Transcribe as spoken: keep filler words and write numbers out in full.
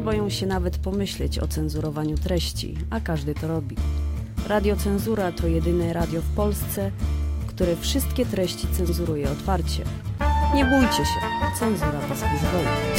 boją się nawet pomyśleć o cenzurowaniu treści, a każdy to robi. Radio Cenzura to jedyne radio w Polsce, które wszystkie treści cenzuruje otwarcie. Nie bójcie się, cenzura was wyzwoli.